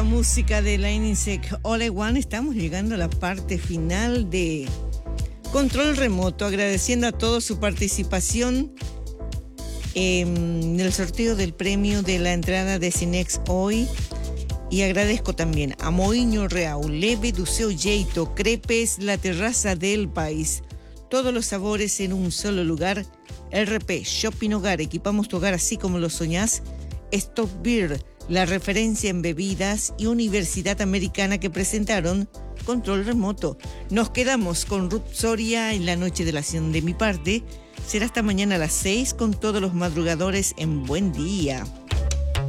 música de Line Insect All I Want, estamos llegando a la parte final de Control Remoto, agradeciendo a todos su participación en el sorteo del premio de la entrada de Cinex hoy. Y agradezco también a Moinho Real, Leve do seu jeito, Crepes, la terraza del país. Todos los sabores en un solo lugar. RP, Shopping Hogar, equipamos tu hogar así como lo soñás. Stop Beer, la referencia en bebidas, y Universidad Americana, que presentaron Control Remoto. Nos quedamos con Ruth Soria en la noche de la acción. De mi parte, será hasta mañana a las 6 con todos los madrugadores en Buen Día.